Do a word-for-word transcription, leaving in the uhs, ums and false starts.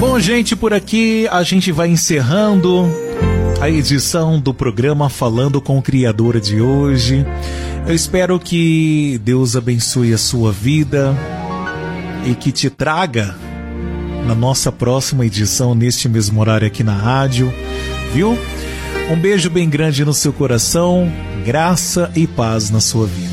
Bom, gente, por aqui a gente vai encerrando a edição do programa Falando com o Criador de hoje. Eu espero que Deus abençoe a sua vida e que te traga na nossa próxima edição, neste mesmo horário aqui na rádio, viu? Um beijo bem grande no seu coração, graça e paz na sua vida.